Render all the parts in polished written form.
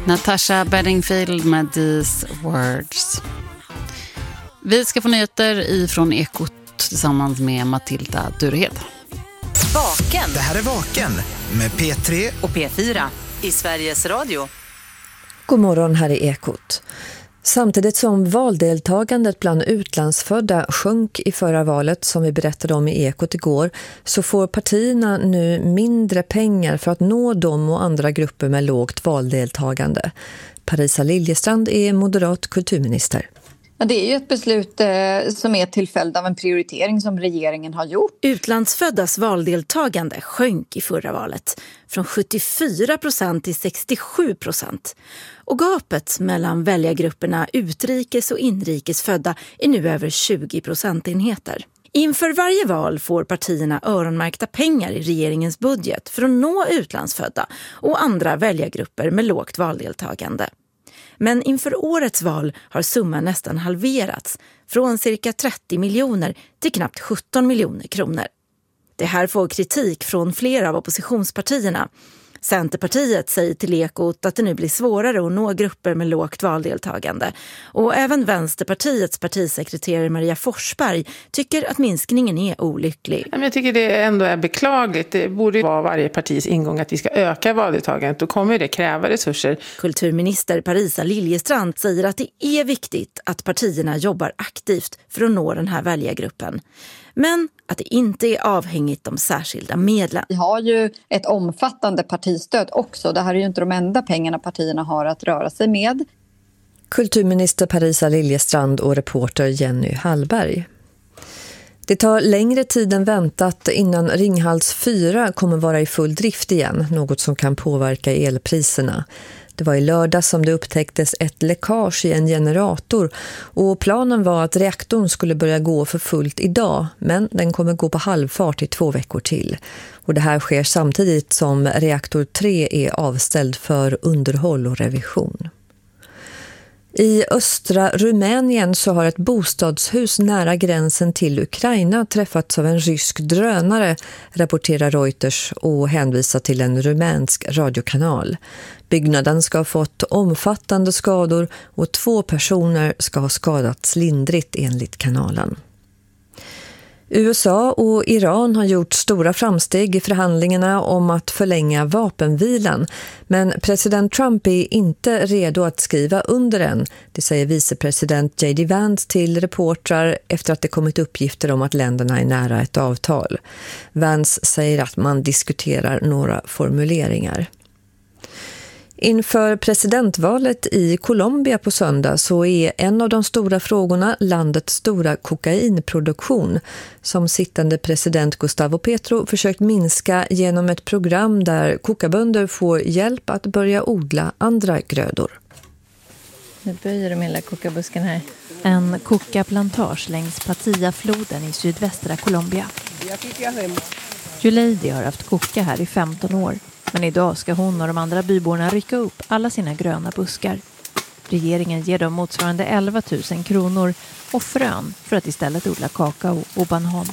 Natasha Bedingfield med These Words. Vi ska få nyheter ifrån Ekot tillsammans med Matilda Durehed. Vaken. Det här är Vaken med P3 och P4 i Sveriges Radio. God morgon, här är Ekot. Samtidigt som valdeltagandet bland utlandsfödda sjönk i förra valet, som vi berättade om i Ekot igår, så får partierna nu mindre pengar för att nå dem och andra grupper med lågt valdeltagande. Parisa Liljestrand är moderat kulturminister. Ja, det är ju ett beslut som är till följd av en prioritering som regeringen har gjort. Utlandsföddas valdeltagande sjönk i förra valet från 74% till 67%. Och gapet mellan väljargrupperna utrikes och inrikesfödda är nu över 20 procentenheter. Inför varje val får partierna öronmärkta pengar i regeringens budget för att nå utlandsfödda och andra väljargrupper med lågt valdeltagande. Men inför årets val har summan nästan halverats, från cirka 30 miljoner till knappt 17 miljoner kronor. Det här får kritik från flera av oppositionspartierna. Centerpartiet säger till Ekot att det nu blir svårare att nå grupper med lågt valdeltagande. Och även Vänsterpartiets partisekreterare Maria Forsberg tycker att minskningen är olycklig. Jag tycker det ändå är beklagligt. Det borde vara varje partis ingång att vi ska öka valdeltagandet. Då kommer det kräva resurser. Kulturminister Parisa Liljestrand säger att det är viktigt att partierna jobbar aktivt för att nå den här väljargruppen. Men att det inte är avhängigt de särskilda medlen. Vi har ju ett omfattande partistöd också. Det här är ju inte de enda pengarna partierna har att röra sig med. Kulturminister Parisa Liljestrand och reporter Jenny Hallberg. Det tar längre tid än väntat innan Ringhals 4 kommer vara i full drift igen, något som kan påverka elpriserna. Det var i lördag som det upptäcktes ett läckage i en generator och planen var att reaktorn skulle börja gå för fullt idag, men den kommer gå på halvfart i 2 veckor till. Och det här sker samtidigt som reaktor 3 är avställd för underhåll och revision. I östra Rumänien så har ett bostadshus nära gränsen till Ukraina träffats av en rysk drönare, rapporterar Reuters och hänvisar till en rumänsk radiokanal. Byggnaden ska ha fått omfattande skador och 2 personer ska ha skadats lindrigt enligt kanalen. USA och Iran har gjort stora framsteg i förhandlingarna om att förlänga vapenvilan, men president Trump är inte redo att skriva under den. Det säger vicepresident J.D. Vance till reportrar efter att det kommit uppgifter om att länderna är nära ett avtal. Vance säger att man diskuterar några formuleringar. Inför presidentvalet i Colombia på söndag så är en av de stora frågorna landets stora kokainproduktion, som sittande president Gustavo Petro försökt minska genom ett program där kokabönder får hjälp att börja odla andra grödor. Nu böjer de hela kokabusken här. En kokaplantage längs Patilla-floden i sydvästra Colombia. Juleidi har haft koka här i 15 år. Men idag ska hon och de andra byborna rycka upp alla sina gröna buskar. Regeringen ger dem motsvarande 11 000 kronor och frön för att istället odla kakao och banan.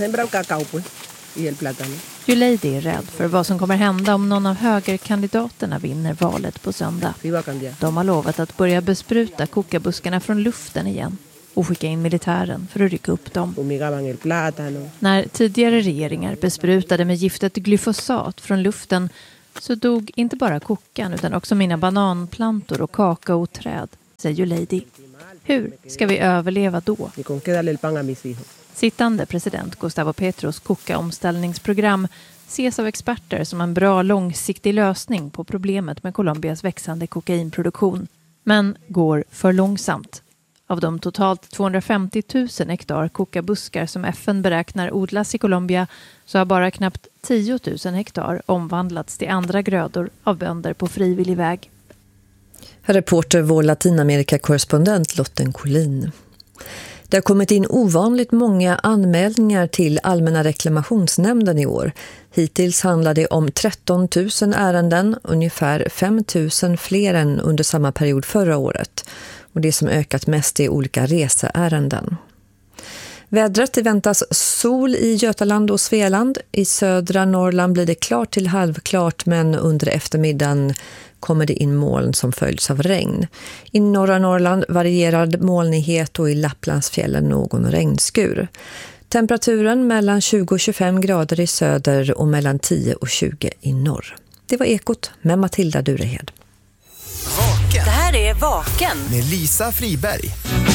Juleidi är rädd för vad som kommer hända om någon av högerkandidaterna vinner valet på söndag. De har lovat att börja bespruta kokabuskarna från luften igen och skicka in militären för att rycka upp dem. När tidigare regeringar besprutade med giftet glyfosat från luften så dog inte bara kokan utan också mina bananplantor och kakaoträd, säger Juleidi. Hur ska vi överleva då? Sittande president Gustavo Petros kokaomställningsprogram ses av experter som en bra långsiktig lösning på problemet med Colombias växande kokainproduktion, men går för långsamt. Av de totalt 250 000 hektar kokabuskar som FN beräknar odlas i Colombia så har bara knappt 10 000 hektar omvandlats till andra grödor av bönder på frivillig väg. Reporter vår Latinamerika-korrespondent Lotten Collin. Det har kommit in ovanligt många anmälningar till Allmänna reklamationsnämnden i år. Hittills handlar det om 13 000 ärenden, ungefär 5 000 fler än under samma period förra året. Och det som ökat mest är olika reseärenden. Vädret väntas sol i Götaland och Svealand. I södra Norrland blir det klart till halvklart, men under eftermiddagen kommer det in moln som följs av regn. I norra Norrland varierad molnighet och i Lapplandsfjällen någon regnskur. Temperaturen mellan 20 och 25 grader i söder och mellan 10 och 20 i norr. Det var Ekot med Matilda Durehed. Vaken Det här är Vaken. med Lisa Friberg.